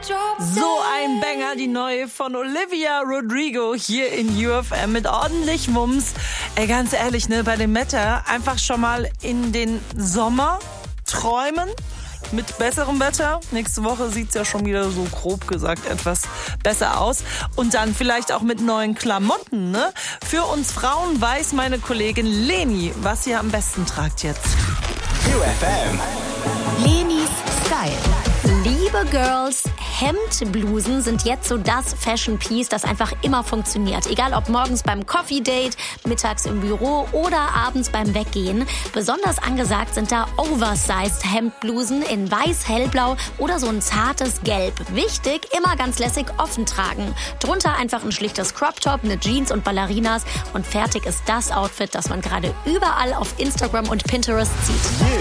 So ein Banger, die neue von Olivia Rodrigo hier in UFM mit ordentlich Mums. Ey, ganz ehrlich, ne, bei dem Wetter einfach schon mal in den Sommer träumen. Mit besserem Wetter. Nächste Woche sieht's ja schon wieder so grob gesagt etwas besser aus. Und dann vielleicht auch mit neuen Klamotten, ne? Für uns Frauen weiß meine Kollegin Leni, was sie am besten tragt jetzt. UFM. Lenis Style. Liebe Girls, Hemdblusen sind jetzt so das Fashion-Piece, das einfach immer funktioniert. Egal ob morgens beim Coffee-Date, mittags im Büro oder abends beim Weggehen. Besonders angesagt sind da Oversized Hemdblusen in weiß, hellblau oder so ein zartes Gelb. Wichtig, immer ganz lässig offen tragen. Drunter einfach ein schlichtes Crop-Top, eine Jeans und Ballerinas und fertig ist das Outfit, das man gerade überall auf Instagram und Pinterest sieht.